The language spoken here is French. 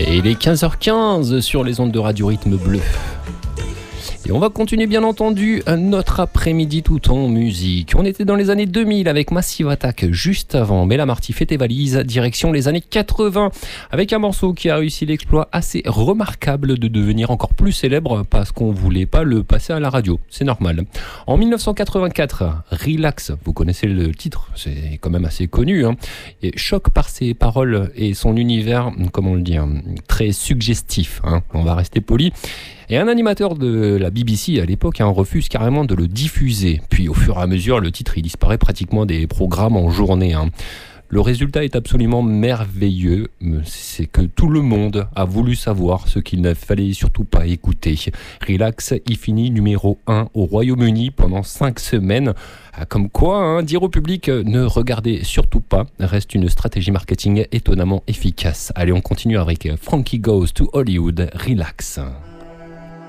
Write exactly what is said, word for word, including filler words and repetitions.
Et il est quinze heures quinze sur les ondes de Radio Rythme Bleu. Et on va continuer bien entendu notre après-midi tout en musique. On était dans les années deux mille avec Massive Attack juste avant. Mais la Marty fait tes valises, direction les années quatre-vingts avec un morceau qui a réussi l'exploit assez remarquable de devenir encore plus célèbre parce qu'on voulait pas le passer à la radio. C'est normal. En dix-neuf cent quatre-vingt-quatre, Relax, vous connaissez le titre, c'est quand même assez connu, hein, et choque par ses paroles et son univers, comment le dire, très suggestif, hein, on va rester poli. Et un animateur de la B B C à l'époque hein, refuse carrément de le diffuser. Puis au fur et à mesure, le titre il disparaît pratiquement des programmes en journée. Hein. Le résultat est absolument merveilleux. C'est que tout le monde a voulu savoir ce qu'il ne fallait surtout pas écouter. Relax, il finit numéro un au Royaume-Uni pendant cinq semaines. Comme quoi, hein, dire au public ne regardez surtout pas reste une stratégie marketing étonnamment efficace. Allez, on continue avec Frankie Goes to Hollywood, Relax.